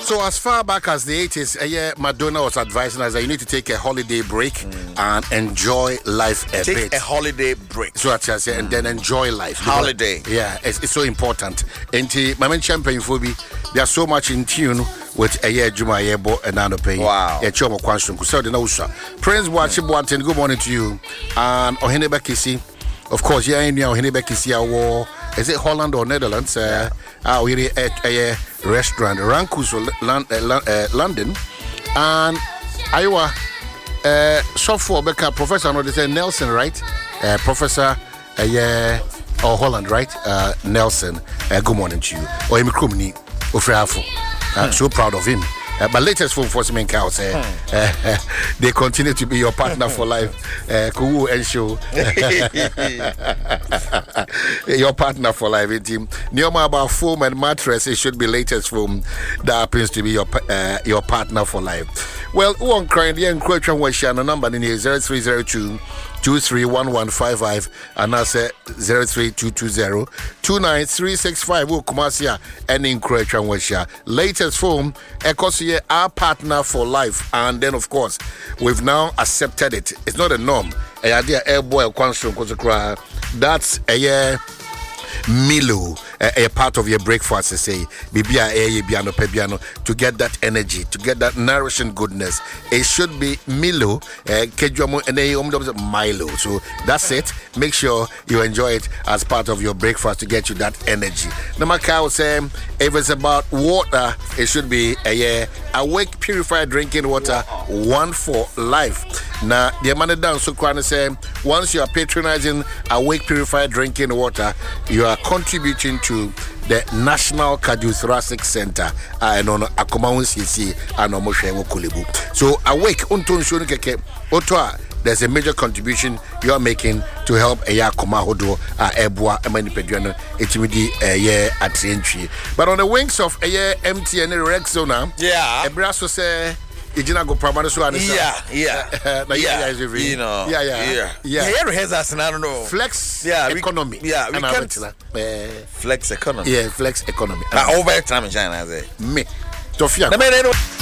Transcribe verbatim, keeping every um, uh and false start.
So as far back as the eighties, uh, yeah, Madonna was advising us that you need to take a holiday break mm. and enjoy life a take bit. Take a holiday break. So I say, mm. and then enjoy life. Holiday. Because, yeah, it's, it's so important. And my main champion phobia, they are so much in tune with a year Juma Yebo and Anope. Wow. Yeah, Chomo Kwanshun, Kusel Nosa. Prince Watchibuanten, good morning to you. And Oheneba Kisi. Of course, yeah, in your Oheneba Kisi war. Is it Holland or Netherlands? Uh, yeah. We're at a restaurant, Rankus, uh, London, and Iowa. Uh, software Becca Professor, no, they say Nelson, right? Uh, Professor, uh, yeah, or Holland, right? Uh, Nelson. Uh, good morning to you. Or Emi Krumni, Ofreafo. Uh, so proud of him. Uh, but latest phone enforcement counts, uh, hmm. uh, uh, they continue to be your partner for life. Uh, Kuwu and show your partner for life. Neoma about foam and mattress, it should be latest foam that happens to be your uh, your partner for life. Well, who on crying the encroachment was the number in here zero three zero two two three one one five five and I say zero three two two zero two nine three six five. Who Kumasia and encroachment was latest foam. Ecosia, our partner for life, and then of course we've now accepted it. It's not a norm. A idea air boy that's a year Milo, a, a part of your breakfast, say, Bibia, a piano, pebiano, to get that energy, to get that nourishing goodness. It should be Milo, Kejuamo, and a Milo. So that's it. Make sure you enjoy it as part of your breakfast to get you that energy. Namaka will say, if it's about water, it should be a yeah, awake, purified drinking water, one for life. Now, the man down so can say, once you are patronizing awake, purified drinking water, you are contributing to the National Cardiothoracic Center and on Akomaun C C and on Moshewo Kulibu. So awake, untun shoni keke otwa. There's a major contribution you are making to help a yakoma hodo a ebwa emani peduano etimidi a year at the entry. But on the wings of a year M T N Rexona, yeah, a brasso say. Ijina go primary so yeah yeah uh, yeah, yeah you know yeah yeah yeah yeah yeah has us I don't know flex yeah economy we, yeah we can't uh, flex economy yeah flex economy uh, over time in China I say me Tofia